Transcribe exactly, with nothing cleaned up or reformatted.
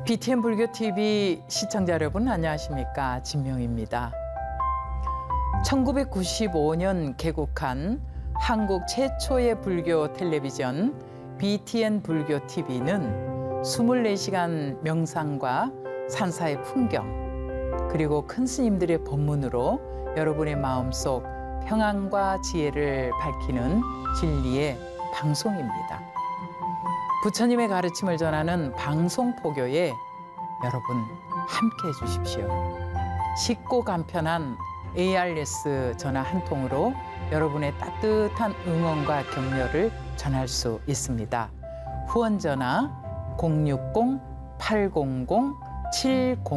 비티엔 불교티비 시청자 여러분 안녕하십니까? 진명입니다. 천구백구십오 년 개국한 한국 최초의 불교 텔레비전 비티엔 불교티비는 이십사 시간 명상과 산사의 풍경 그리고 큰 스님들의 법문으로 여러분의 마음속 평안과 지혜를 밝히는 진리의 방송입니다. 부처님의 가르침을 전하는 방송포교에 여러분 함께해 주십시오. 쉽고 간편한 에이알에스 전화 한 통으로 여러분의 따뜻한 응원과 격려를 전할 수 있습니다. 후원 전화 공육공 팔공공 칠공